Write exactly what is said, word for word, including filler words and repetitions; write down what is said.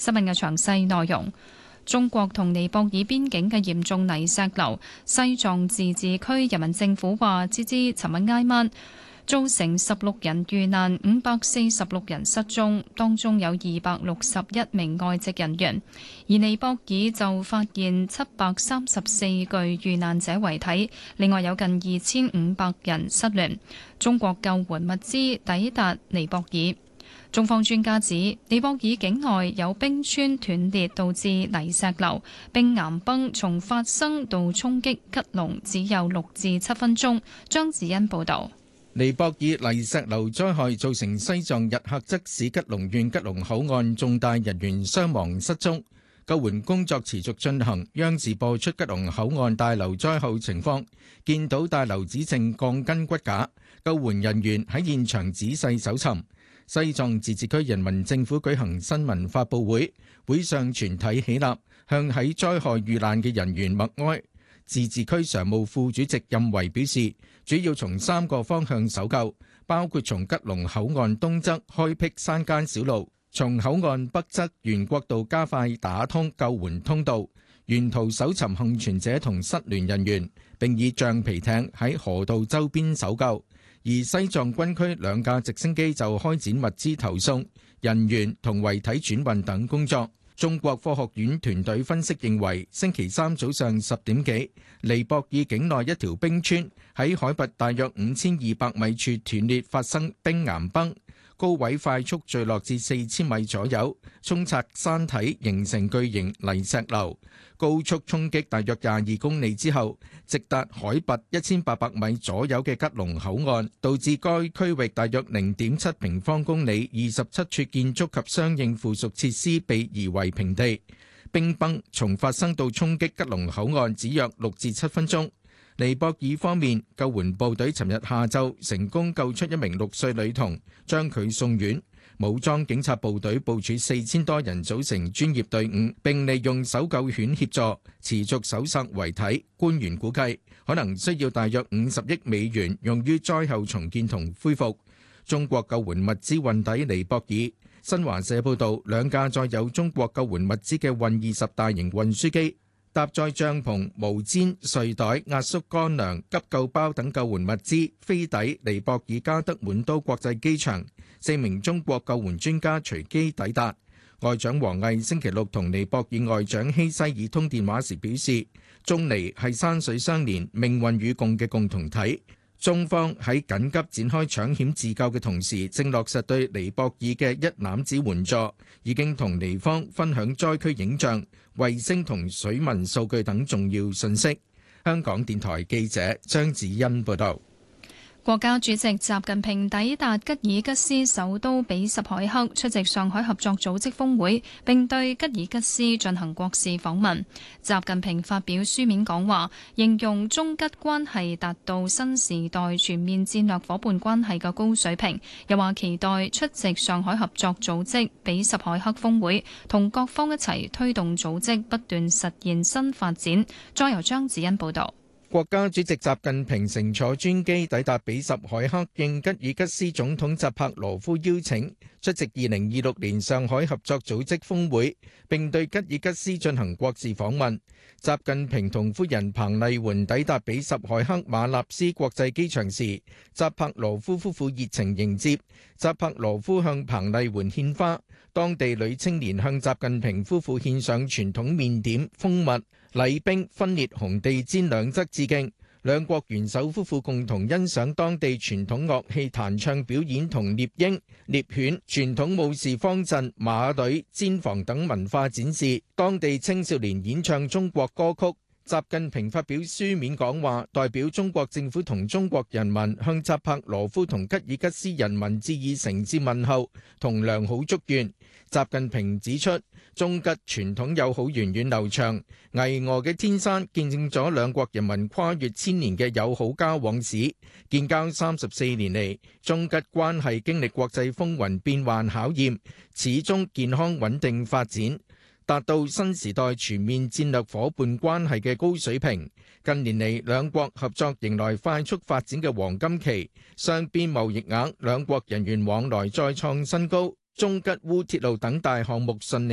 新聞嘅詳細內容。中國同尼泊爾邊境嘅嚴重泥石流，西藏自治區人民政府話，截至尋日挨晚，造成十六人遇難，五百四十六人失蹤，當中有二百六十一名外籍人員。而尼泊爾就發現七百三十四具遇難者遺體，另外有近二千五百人失聯。中國救援物資抵達尼泊爾。中方專家指，尼泊爾境內有冰川斷裂導致泥石流，冰岩崩從發生到衝擊吉隆只有六至七分鐘。張子欣報導。 尼泊爾泥石流災害造成西藏日喀則市吉隆縣吉隆口岸重大人員傷亡失蹤，救援工作持續進行。央視播出吉隆口岸大樓災後情況，見到大樓只剩鋼筋骨架，救援人員喺現場仔細搜尋。西藏自治區人民政府舉行新聞發佈會，會上全體起立，向喺災害遇難嘅人員默哀。自治區常務副主席任維表示，主要從三個方向搜救，包括從吉隆口岸東側開闢山間小路，從口岸北側沿國道加快打通救援通道，沿途搜尋幸存者同失聯人員，並以橡皮艇喺河道周邊搜救。而西藏軍區兩架直升機就開展物資投送、人員同遺體轉運等工作。中國科學院團隊分析認為，星期三早上十點幾，尼泊爾境內一條冰川喺海拔大約五千二百米處斷裂，發生冰岩崩，高位快速墜落至四千米左右，沖刷山體形成巨型泥石流，高速衝擊大約廿二公里之後，直達海拔一千八百米左右嘅吉隆口岸，導致該區域大約零點七平方公里二十七處建築及相應附屬設施被夷為平地。冰崩從發生到衝擊吉隆口岸只約六至七分鐘。尼泊爾方面，救援部隊尋日下晝成功救出一名六歲女童，將佢送院。武裝警察部隊部署四千多人組成專業隊伍，並利用搜救犬協助持續搜索遺體。官員估計可能需要大約五十億美元用於災後重建同恢復。中國救援物資運抵尼泊爾。新華社報道，兩架載有中國救援物資嘅運二十大型運輸機，搭載帳篷、毛氈、睡袋、壓縮乾糧、急救包等救援物資，飛抵尼泊爾加德滿都國際機場。四名中國救援專家隨機抵達。外長王毅星期六同尼泊爾外長希西爾通電話時表示，中尼係山水相連、命運與共嘅共同體。中方喺緊急展開搶險自救嘅同時，正落實對尼泊爾嘅一攬子援助，已經同尼方分享災區影像、衛星同水文數據等重要信息。香港電台記者張子欣報道。 國家主席習近平抵達吉爾吉斯首都比什凱克，出席上海合作組織峰會，並對吉爾吉斯進行國事訪問。習近平發表書面講話，形容中吉關係達到新時代全面戰略夥伴關係嘅高水平，又話期待出席上海合作組織比什凱克峰會，同各方一齊推動組織不斷實現新發展。再由張子欣報道。 國家主席習近平乘坐專機抵達比什凱克，應吉爾吉斯總統扎帕羅夫邀請，出席二零二六年上海合作組織峰會，並對吉爾吉斯進行國事訪問。習近平同夫人彭麗媛抵達比什凱克馬納斯國際機場時，扎帕羅夫夫婦熱情迎接。扎帕羅夫向彭麗媛獻花，當地女青年向習近平夫婦獻上傳統麵點、蜂蜜、禮兵、分裂紅地氈兩側致敬。兩國元首夫婦共同欣賞當地傳統樂器彈唱表演同獵鷹、獵犬、傳統武士方陣、馬隊、氈房等文化展示。當地青少年演唱中國歌曲。習近平發表書面講話，代表中國政府同中國人民向扎帕羅夫同吉爾吉斯人民致以誠摯問候同良好祝願。習近平指出，中吉傳統友好源遠流長，巍峨嘅天山見證咗兩國人民跨越千年嘅友好交往史。建交三十四年嚟，中吉關係經歷國際風雲變幻考驗，始終健康穩定發展，達到新時代全面戰略夥伴關係嘅高水平。近年嚟，兩國合作迎來快速發展嘅黃金期，雙邊貿易額、兩國人員往來再創新高，中吉烏鐵路等大項目順利